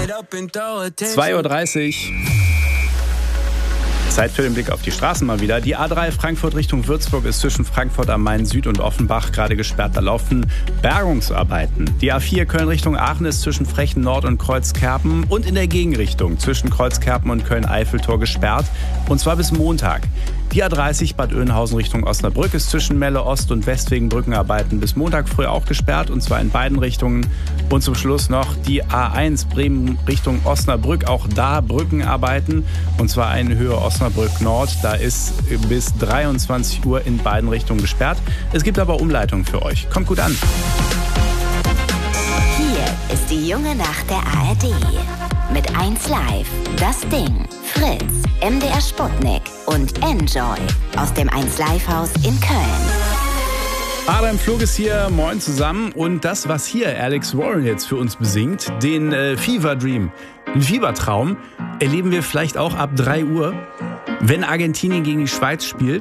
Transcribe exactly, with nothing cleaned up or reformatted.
zwei Uhr dreißig. Zeit für den Blick auf die Straßen mal wieder. Die A drei Frankfurt Richtung Würzburg ist zwischen Frankfurt am Main Süd und Offenbach gerade gesperrt. Da laufen Bergungsarbeiten. Die A vier Köln Richtung Aachen ist zwischen Frechen Nord und Kreuzkerpen und in der Gegenrichtung zwischen Kreuzkerpen und Köln-Eiffeltor gesperrt. Und zwar bis Montag. Die A dreißig Bad Oeynhausen Richtung Osnabrück ist zwischen Melle Ost und West wegen Brückenarbeiten bis Montag früh auch gesperrt, und zwar in beiden Richtungen. Und zum Schluss noch die A eins Bremen Richtung Osnabrück, auch da Brückenarbeiten, und zwar in Höhe Osnabrück Nord. Da ist bis dreiundzwanzig Uhr in beiden Richtungen gesperrt. Es gibt aber Umleitungen für euch. Kommt gut an. Hier ist die junge Nacht der A R D. Mit eins Live, Das Ding, Fritz, M D R Sputnik und Enjoy aus dem eins Live Haus in Köln. Adam Flug ist hier, moin zusammen. Und das, was hier Alex Warren jetzt für uns besingt, den äh, Fever Dream, den Fiebertraum, erleben wir vielleicht auch ab drei Uhr, wenn Argentinien gegen die Schweiz spielt.